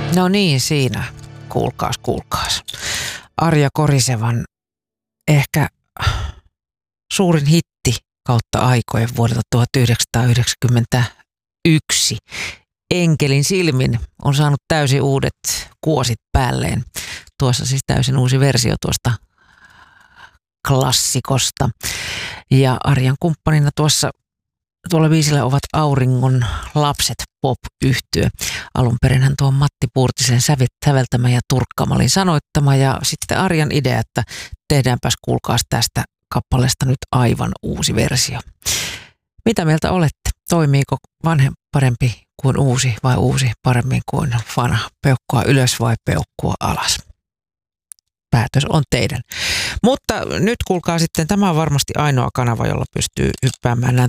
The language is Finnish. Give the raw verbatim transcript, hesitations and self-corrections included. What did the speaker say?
No niin, siinä. Kuulkaas, kuulkaas. Arja Korisevan ehkä suurin hitti kautta aikojen vuodelta tuhatyhdeksänsataayhdeksänkymmentäyksi. Enkelin silmin on saanut täysin uudet kuosit päälleen. Tuossa siis täysin uusi versio tuosta klassikosta. Ja Arjan kumppanina tuossa tuolla biisillä ovat Auringon lapset pop-yhtye. Alun perinhän tuo Matti Puurtisen säveltämä ja Turkka Malin sanoittama ja sitten Arjan idea, että tehdäänpäs kuulkaas tästä kappaleesta nyt aivan uusi versio. Mitä mieltä olette? Toimiiko vanhe parempi kuin uusi vai uusi paremmin kuin vanha? Peukkua ylös vai peukkua alas? Päätös on teidän. Mutta nyt kuulkaa sitten, tämä on varmasti ainoa kanava, jolla pystyy hyppäämään nämä